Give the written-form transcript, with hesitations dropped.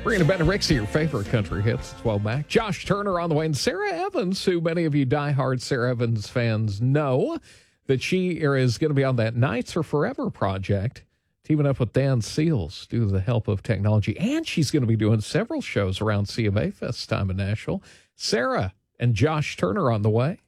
Bringing it back to Rixie, your favorite country hits. 12 Mac. Josh Turner on the way. And Sarah Evans, who many of you diehard Sarah Evans fans know, that she is going to be on that Nights Are Forever project, teaming up with Dan Seals due to the help of technology. And she's going to be doing several shows around CMA Fest time in Nashville. Sarah and Josh Turner on the way.